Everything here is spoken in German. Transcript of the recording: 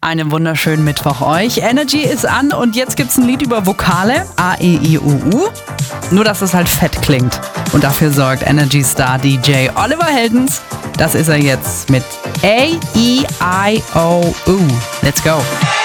Einen wunderschönen Mittwoch euch. Energy ist an und jetzt gibt's ein Lied über Vokale. A, E, I, O, U. Nur, dass es halt fett klingt. Und dafür sorgt Energy Star DJ Oliver Heldens. Das ist er jetzt mit A, E, I, O, U. Let's go.